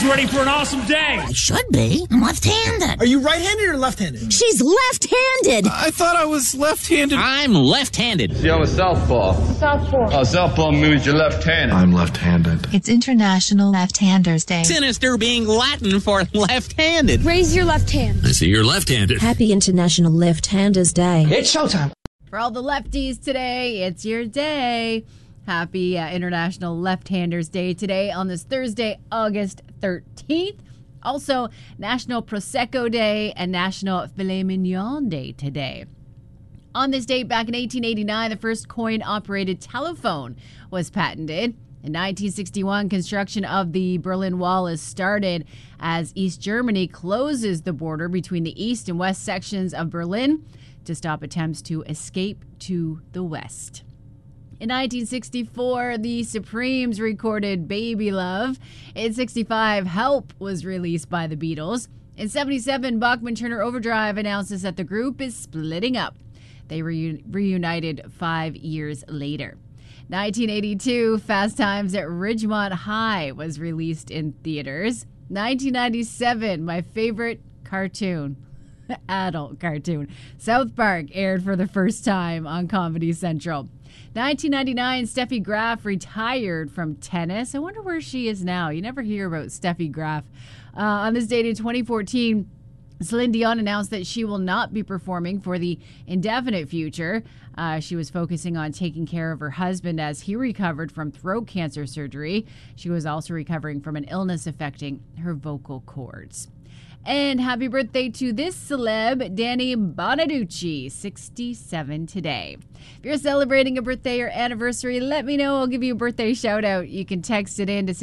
guys ready for an awesome day? I should be. I'm left-handed. Are you right-handed or left-handed? She's left-handed. I thought I was left-handed. I'm left-handed. See, I'm a southpaw. Southpaw. Southpaw means you're left-handed. I'm left-handed. It's International Left-Handers Day. Sinister being Latin for left-handed. Raise your left hand. I see you're left-handed. Happy International Left-Handers Day. It's showtime. For all the lefties today, it's your day. Happy International Left-Handers Day today on this Thursday, August 13th. Also, National Prosecco Day and National Filet Mignon Day today. On this date, back in 1889, the first coin-operated telephone was patented. In 1961, construction of the Berlin Wall is started as East Germany closes the border between the east and west sections of Berlin to stop attempts to escape to the west. In 1964, the Supremes recorded Baby Love. In 65, Help was released by the Beatles. In 77, Bachman-Turner Overdrive announces that the group is splitting up. They reunited 5 years later. 1982, Fast Times at Ridgemont High was released in theaters. 1997, my favorite cartoon, adult cartoon, South Park, aired for the first time on Comedy Central. 1999, Steffi Graf retired from tennis. I wonder where she is now. You never hear about Steffi Graf. On this date in 2014, Celine Dion announced that she will not be performing for the indefinite future. She was focusing on taking care of her husband as he recovered from throat cancer surgery. She was also recovering from an illness affecting her vocal cords. And happy birthday to this celeb, Danny Bonaducci, 67 today. If you're celebrating a birthday or anniversary, let me know. I'll give you a birthday shout out. You can text it in to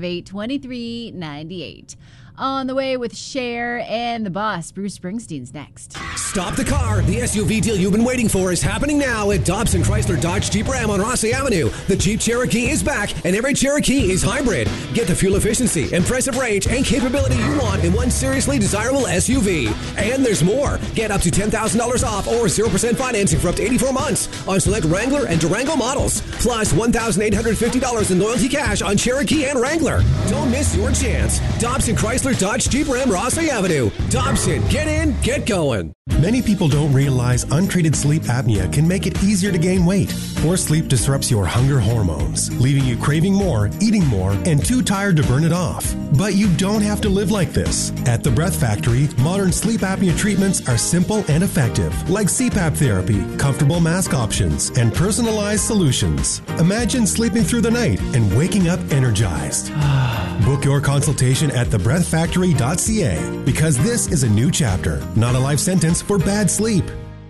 658-2398. On the way with Cher and the boss, Bruce Springsteen's next. Stop the car. The SUV deal you've been waiting for is happening now at Dobson Chrysler Dodge Jeep Ram on Rossley Avenue. The Jeep Cherokee is back, and every Cherokee is hybrid. Get the fuel efficiency, impressive range, and capability you want in one seriously desirable SUV. And there's more. Get up to $10,000 off or 0% financing for up to 84 months on select Wrangler and Durango models. Plus $1,850 in loyalty cash on Cherokee and Wrangler. Don't miss your chance. Dobson Chrysler Dodge Jeep Ram Rossley Avenue. Dobson, get in, get going. Many people don't realize untreated sleep apnea can make it easier to gain weight. Poor sleep disrupts your hunger hormones, leaving you craving more, eating more, and too tired to burn it off. But you don't have to live like this. At the Breath Factory, modern sleep apnea treatments are simple and effective, like CPAP therapy, comfortable mask options, and personalized solutions. Imagine sleeping through the night and waking up energized. Book your consultation at thebreathfactory.ca because this is a new chapter, not a life sentence for bad sleep.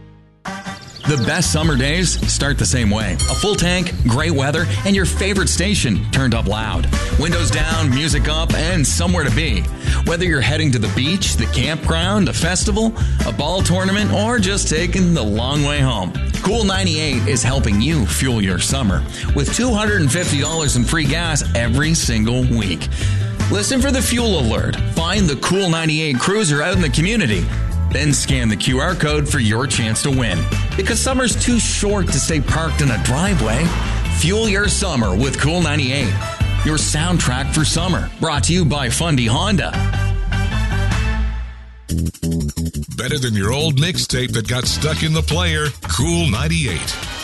The best summer days start the same way. A full tank, great weather, and your favorite station turned up loud. Windows down, music up, and somewhere to be. Whether you're heading to the beach, the campground, a festival, a ball tournament, or just taking the long way home, Cool 98 is helping you fuel your summer with $250 in free gas every single week. Listen for the fuel alert. Find the Cool 98 cruiser out in the community. Then scan the QR code for your chance to win. Because summer's too short to stay parked in a driveway. Fuel your summer with Cool 98. Your soundtrack for summer. Brought to you by Fundy Honda. Better than your old mixtape that got stuck in the player. Cool 98.